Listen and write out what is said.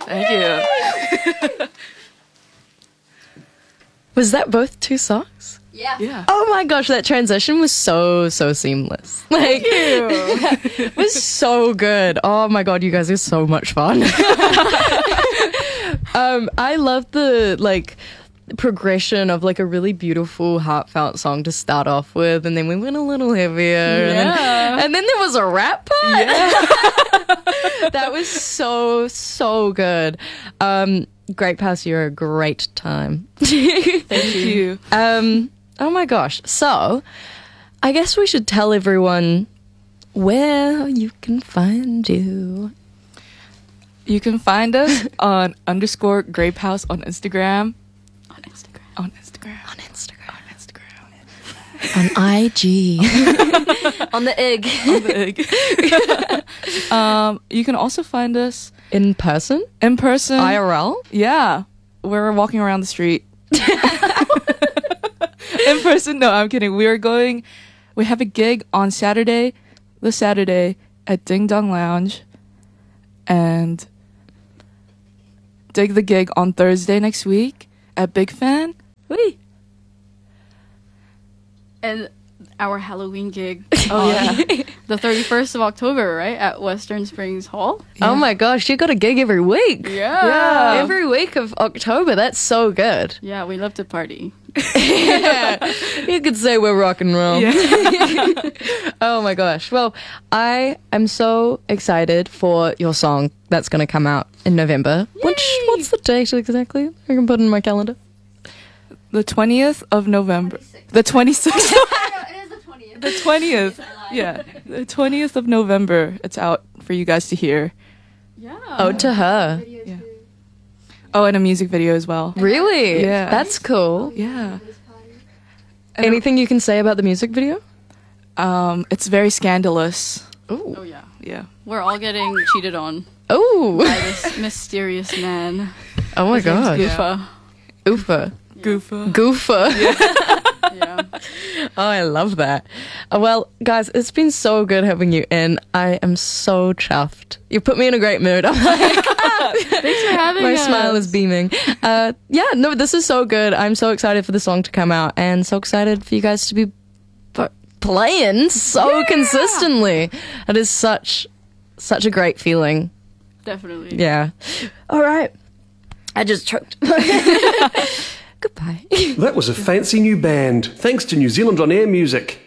Thank you. Was that both 2 songs? Yeah. Oh my gosh, that transition was so seamless. Like, it was so good. Oh my god, you guys are so much fun. I love the progression of like a really beautiful, heartfelt song to start off with, and then we went a little heavier, and then there was a rap part. That was so good. Great Pass, you're a great time. Thank you. Oh my gosh. So, I guess we should tell everyone where you can find you. You can find us on _Grape House on Instagram. On IG. On the egg. You can also find us In person? IRL? Yeah. We're walking around the street. In person? No, I'm kidding. We have a gig on this Saturday at Ding Dong Lounge. And dig the gig on Thursday next week at Big Fan. Whee! And our Halloween gig Oh, yeah. the 31st of October, right? At Western Springs Hall. Oh my gosh, you got a gig every week. Yeah. Every week of October. That's so good. Yeah, we love to party. Yeah. You could say we're rock and roll. Yeah. Oh my gosh. Well, I am so excited for your song that's going to come out in November. What's the date exactly? I can put it in my calendar. The 20th of November. 26th. The 26th. It is the 20th. The 20th. Yeah. The 20th of November. It's out for you guys to hear. Yeah. Oh, to her. Video Yeah. too. Oh, and a music video as well. Really? Yeah. That's cool. Yeah. This party. Anything you can say about the music video? It's very scandalous. Oh, Oh. yeah. Yeah. We're all getting cheated on Oh. by this mysterious man. Oh my god. Goofa. Oofa. Goofa. Goofa. Yeah. Oh, I love that. Well, guys, it's been so good having you in. I am so chuffed. You put me in a great mood. I'm like, Thanks for having my us. smile is beaming. No, this is so good. I'm so excited for the song to come out and so excited for you guys to be playing so consistently. It is such a great feeling. Definitely. Yeah. All right. I just choked. Goodbye. That was a fancy new band, thanks to New Zealand On Air Music.